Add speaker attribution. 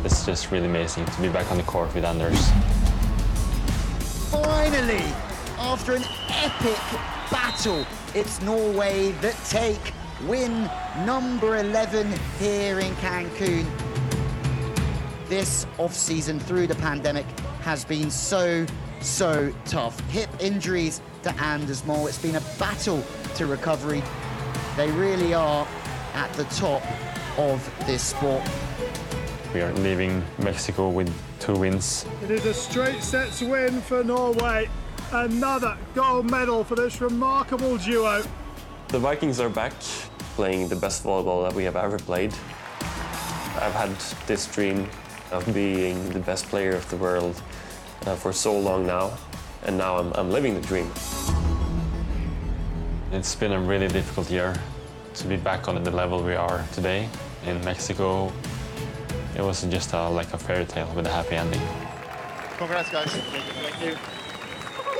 Speaker 1: It's just really amazing to be back on the court with Anders.
Speaker 2: Finally, after an epic battle, it's Norway that take win number 11 here in Cancun. This off-season through the pandemic has been so tough. Hip injuries to Anders Mol. It's been a battle to recovery. They really are at the top of this sport.
Speaker 1: We are leaving Mexico with 2 wins.
Speaker 3: It is a straight sets win for Norway. Another gold medal for this remarkable duo.
Speaker 4: The Vikings are back, playing the best volleyball that we have ever played. I've had this dream of being the best player of the world for so long now, and now I'm living the dream.
Speaker 1: It's been a really difficult year to be back on the level we are today in Mexico. It was just like a fairy tale with a happy ending.
Speaker 5: Congrats, guys. Thank you.